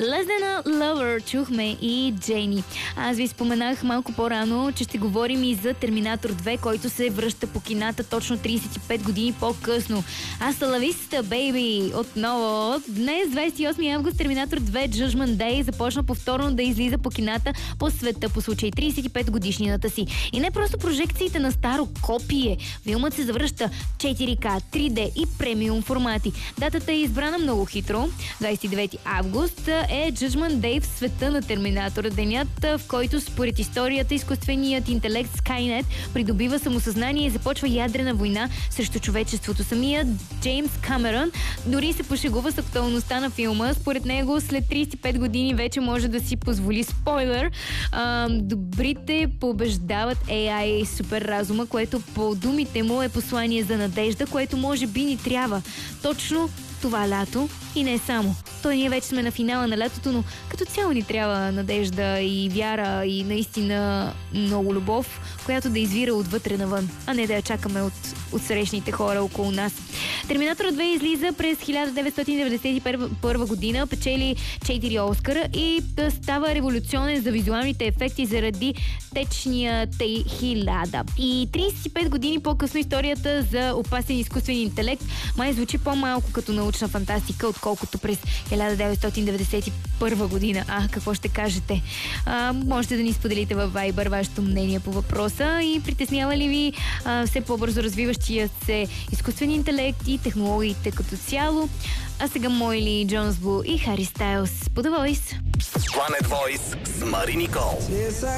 Less Than a Lover чухме и Джейни. Аз ви споменах малко по-рано, че ще говорим и за Терминатор 2, който се връща по кината точно 35 години по-късно. Hasta la vista, baby! Отново. Днес, 28 август, Терминатор 2 Judgment Day започна повторно да излиза по кината по света по случай 35 годишнината си. И не просто прожекциите на старо копие. Филмът се завръща 4K, 3D и премиум формати. Датата е избрана много хитро. 29 август е Judgment Day в света на Терминатора. Денят, в който според историята изкуственият интелект Skynet придобива самосъзнание и започва ядрена война срещу човечеството. Самият Джеймс Камерън дори се пошегува с актуалността на филма. Според него след 35 години вече може да си позволи спойлер. Добрите побеждават AI супер разума, което по думите му е послание за надежда, което може би ни трябва точно това лято и не само. Той ние вече сме на финала на лятото, но като цяло ни трябва надежда и вяра и наистина много любов, която да извира отвътре навън, а не да я чакаме от срещните хора около нас. Терминатор 2 излиза през 1991 година, печели 4 Оскара и става революционен за визуалните ефекти заради течния тъй 1000. И 35 години по-късно историята за опасен изкуствен интелект май звучи по-малко като научна фантастика, отколкото през 1991 година. Какво ще кажете? Можете да ни споделите във Viber вашето мнение по въпроса и притеснява ли ви все по-бързо развиващия се изкуствен интелект и технологиите като цяло? А сега Мойли, Джонс Блу и Хари Стайлс по The Voice. Planet Voice с Мари Никол.